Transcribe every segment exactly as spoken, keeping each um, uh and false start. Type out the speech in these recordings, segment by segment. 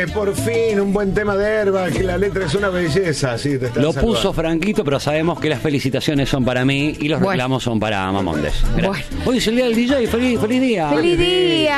Por fin, un buen tema de Airbag, que la letra es una belleza. Sí, te Lo salvando. puso Franquito, pero sabemos que las felicitaciones son para mí y los Bueno. reclamos son para Mamondes. Bueno. Hoy es el día del D J, feliz, feliz día. ¡Feliz día!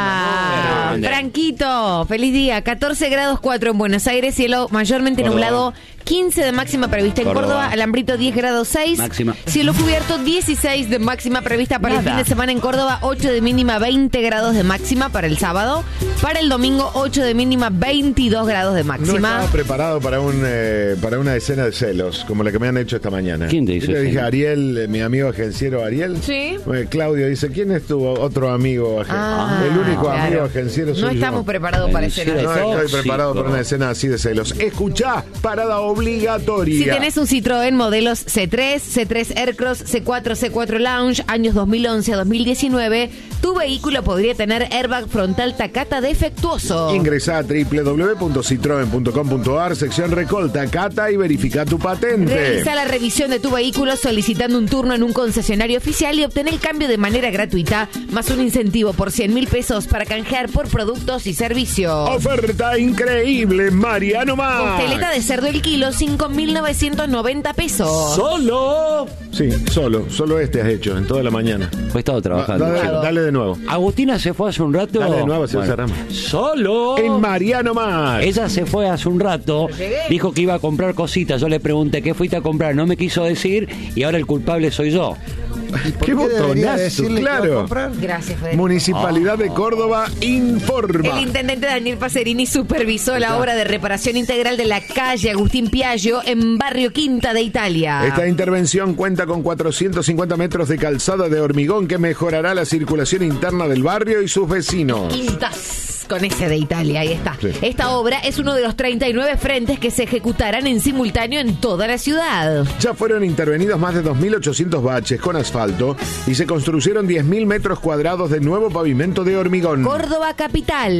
Grande. Franquito, feliz día. catorce grados cuatro en Buenos Aires, cielo mayormente Córdoba. nublado, quince de máxima prevista en Córdoba. Córdoba, Alambrito diez grados seis. Máxima. Cielo cubierto dieciséis de máxima prevista para Nada. el fin de semana en Córdoba, ocho de mínima, veinte grados de máxima para el sábado. Para el domingo, ocho de mínima, veintidós grados de No máxima. estaba preparado para un eh, para una escena de celos, como la que me han hecho esta mañana. ¿Quién te hizo Yo le dije escena? a Ariel, eh, mi amigo agenciero Ariel. Sí. Eh, Claudio dice, ¿quién es tu otro amigo agen- Ah, El único claro. amigo agenciero soy No yo. estamos preparados para Agenciero escenas. No estoy Tóxico. preparado para una escena así de celos. Escuchá, parada obligatoria. Si tenés un Citroën modelos C tres, C tres Aircross, C cuatro, C cuatro Lounge, años dos mil once a dos mil diecinueve, tu vehículo podría tener airbag frontal Takata defectuoso. Ingresá a doble u doble u doble u punto citroen punto com punto a r, sección Recolta, Cata y verifica tu patente. Realiza la revisión de tu vehículo solicitando un turno en un concesionario oficial y obtener el cambio de manera gratuita, más un incentivo por cien mil pesos para canjear por productos y servicios. Oferta increíble, Mariano Más. Costeleta de cerdo el kilo, cinco mil novecientos noventa pesos. ¡Solo! Sí, solo, solo este has hecho en toda la mañana. He estado trabajando. Da- dale, dale de nuevo. Agustina se fue hace un rato. Dale de nuevo, señor Serrano. ¡Solo! En Mariano Más. Ella se fue hace un rato, dijo que iba a comprar cositas. Yo le pregunté qué fuiste a comprar, no me quiso decir y ahora el culpable soy yo. Qué botonazo, claro. Gracias, Federico. Municipalidad de Córdoba informa. El intendente Daniel Pacerini supervisó la obra de reparación integral de la calle Agustín Piaggio en Barrio Quinta de Italia. Esta intervención cuenta con cuatrocientos cincuenta metros de calzada de hormigón que mejorará la circulación interna del barrio y sus vecinos. Quintas con ese de Italia, ahí está. Sí. Esta obra es uno de los treinta y nueve frentes que se ejecutarán en simultáneo en toda la ciudad. Ya fueron intervenidos más de dos mil ochocientos baches con asfalto y se construyeron diez mil metros cuadrados de nuevo pavimento de hormigón. Córdoba capital.